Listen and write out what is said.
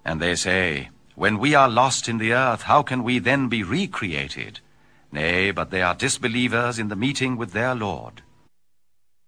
And they say, when we are lost in the earth, how can we then be recreated? Nay, but they are disbelievers in the meeting with their Lord.